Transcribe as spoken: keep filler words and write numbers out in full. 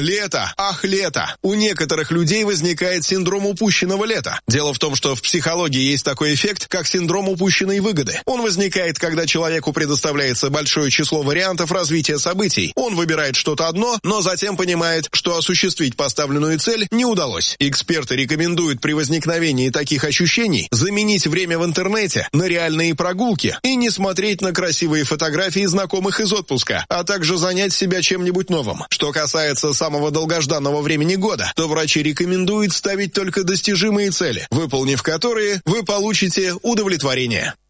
Лето! Ах, лето! У некоторых людей возникает синдром упущенного лета. Дело в том, что в психологии есть такой эффект, как синдром упущенной выгоды. Он возникает, когда человеку предоставляется большое число вариантов развития событий. Он выбирает что-то одно, но затем понимает, что осуществить поставленную цель не удалось. Эксперты рекомендуют при возникновении таких ощущений заменить время в интернете на реальные прогулки и не смотреть на красивые фотографии знакомых из отпуска, а также занять себя чем-нибудь новым. Что касается самого долгожданного времени года, то врачи рекомендуют ставить только достижимые цели, выполнив которые, вы получите удовлетворение.